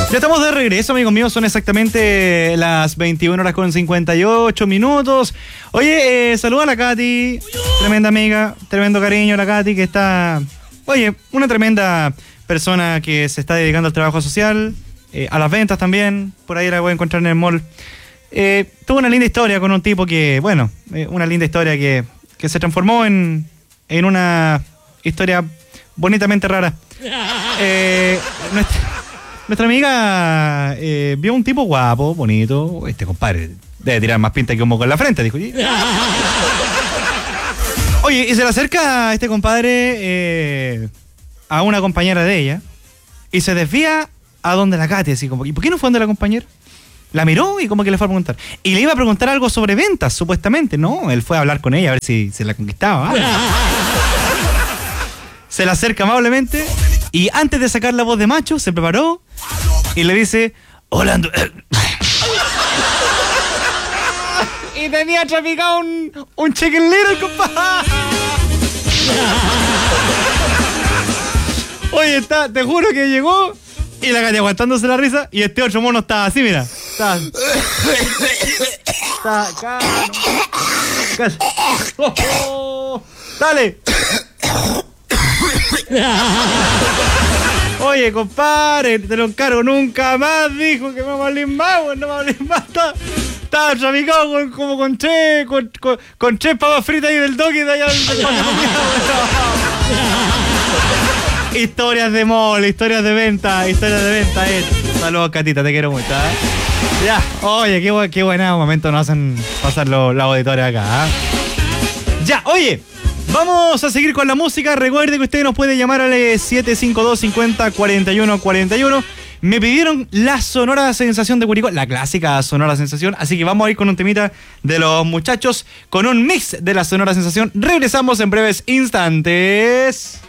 Ya estamos de regreso, amigos míos, son exactamente las 21:58. Oye, saluda a la Katy, tremenda amiga, tremendo cariño a la Katy, que está, oye, una tremenda persona que se está dedicando al trabajo social, a las ventas también, por ahí la voy a encontrar en el mall. Tuvo una linda historia con un tipo que, bueno, una linda historia que se transformó en una historia bonitamente rara. Nuestra amiga vio un tipo guapo, bonito. Este compadre debe tirar más pinta que un moco en la frente, dijo. Oye, y se le acerca este compadre a una compañera de ella y se desvía a donde la Katy, así como, ¿y por qué no fue donde la compañera? La miró y como que le fue a preguntar. Y le iba a preguntar algo sobre ventas, supuestamente. No, él fue a hablar con ella a ver si se la conquistaba. Se la acerca amablemente y antes de sacar la voz de macho, se preparó y le dice: hola, y tenía traficado un chicken little, compadre. Oye, te juro que llegó y la Katy aguantándose la risa y este otro mono estaba así, mira. Está dale. Oye, compadre, te lo encargo nunca más, dijo, que me va a morir más, no me va a morir más. Estaba traficado con tres papas fritas ahí del Doki de allá del Historias de mall, historias de venta. Saludos, Catita, te quiero mucho. Ya, oye, qué buena momento nos hacen pasar los auditores acá. Ya, oye, vamos a seguir con la música. Recuerde que usted nos puede llamar al 752-50-41-41. Me pidieron la Sonora Sensación de Curicó, la clásica Sonora Sensación, así que vamos a ir con un temita de los muchachos, con un mix de la Sonora Sensación. Regresamos en breves instantes.